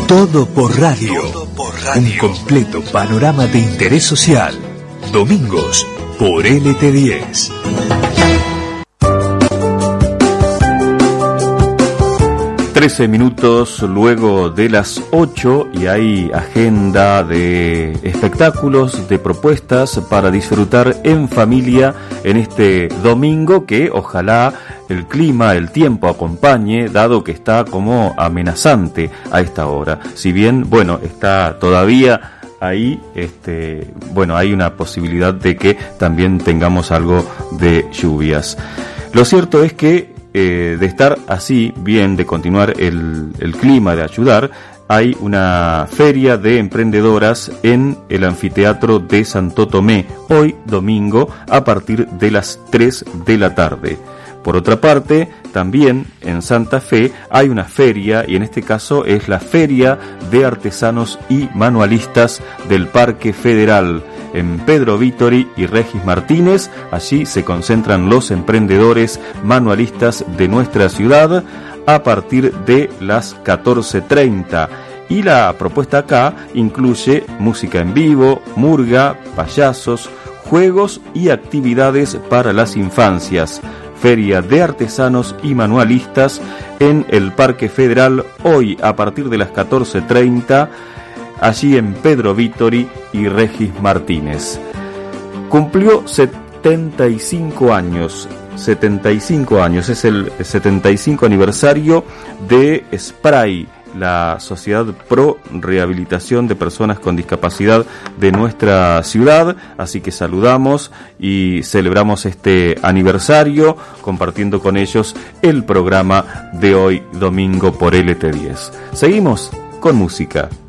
Todo por radio. Un completo panorama de interés social. Domingos por LT10. Minutos luego de las 8 y hay agenda de espectáculos, de propuestas para disfrutar en familia en este domingo que ojalá el clima, el tiempo acompañe, dado que está como amenazante a esta hora. Si bien, bueno, está todavía ahí, hay una posibilidad de que también tengamos algo de lluvias. Lo cierto es que de estar así bien, de continuar el clima, de ayudar, hay una feria de emprendedoras en el anfiteatro de Santo Tomé, hoy domingo a partir de las 3 de la tarde. Por otra parte, también en Santa Fe hay una feria, y en este caso es la Feria de Artesanos y Manualistas del Parque Federal, en Pedro Vítori y Regis Martínez. Allí se concentran los emprendedores manualistas de nuestra ciudad a partir de las 14:30. Y la propuesta acá incluye música en vivo, murga, payasos, juegos y actividades para las infancias. Feria de Artesanos y Manualistas en el Parque Federal, hoy a partir de las 14:30, allí en Pedro Vítori y Regis Martínez. Cumplió 75 años, es el 75 aniversario de SPRAI, la Sociedad Pro Rehabilitación de Personas con Discapacidad de nuestra ciudad, así que saludamos y celebramos este aniversario compartiendo con ellos el programa de hoy domingo por LT10. Seguimos con música.